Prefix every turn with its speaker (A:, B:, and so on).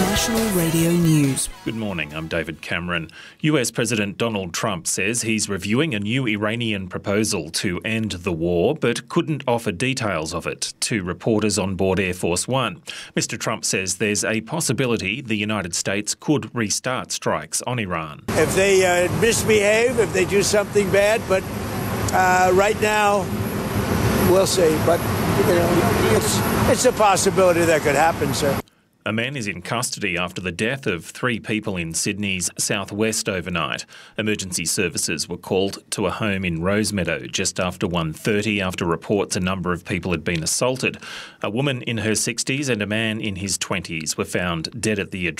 A: National Radio News.
B: Good morning, I'm David Cameron. US President Donald Trump says he's reviewing a new Iranian proposal to end the war, but couldn't offer details of it to reporters on board Air Force One. Mr Trump says there's a possibility the United States could restart strikes on Iran.
C: If they misbehave, if they do something bad, but right now, we'll see. But it's a possibility that could happen, sir.
B: A man is in custody after the death of 3 people in Sydney's southwest overnight. Emergency services were called to a home in Rosemeadow just after 1:30 after reports a number of people had been assaulted. A woman in her 60s and a man in his 20s were found dead at the address.